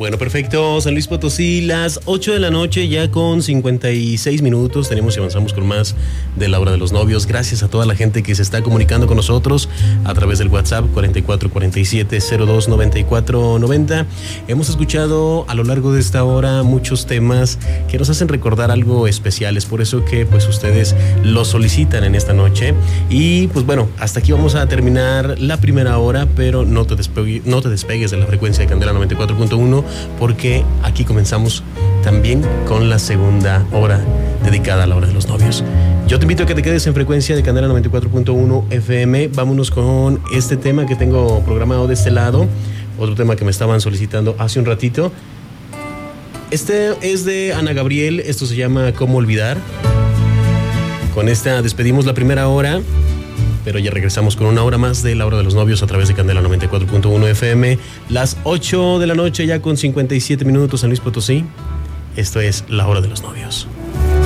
Bueno, perfecto. San Luis Potosí, las 8 de la noche, ya con 56 minutos. Tenemos y avanzamos con más de la hora de los novios. Gracias a toda la gente que se está comunicando con nosotros a través del WhatsApp 4447-029490. Hemos escuchado a lo largo de esta hora muchos temas que nos hacen recordar algo especial. Es por eso que pues ustedes lo solicitan en esta noche. Y pues bueno, hasta aquí vamos a terminar la primera hora, pero no te despegues de la frecuencia de Candela 94.1, porque aquí comenzamos también con la segunda hora dedicada a la hora de los novios. Yo te invito a que te quedes en frecuencia de Candela 94.1 FM. Vámonos con este tema que tengo programado de este lado, otro tema que me estaban solicitando hace un ratito. Este es de Ana Gabriel, esto se llama ¿Cómo olvidar? Con esta despedimos la primera hora, pero ya regresamos con una hora más de la hora de los novios a través de Candela 94.1 FM. Las 8 de la noche ya con 57 minutos, San Luis Potosí. Esto es la hora de los novios.